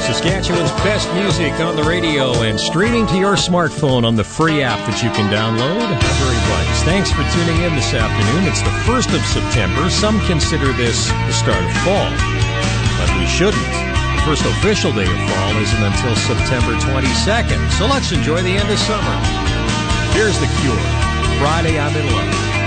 Saskatchewan's best music on the radio and streaming to your smartphone on the free app that you can download. Very Buddies. Thanks for tuning in this afternoon. It's the 1st of September. Some consider this the start of fall, but we shouldn't. The first official day of fall isn't until September 22nd, so let's enjoy the end of summer. Here's The Cure. Friday, I'm in Love.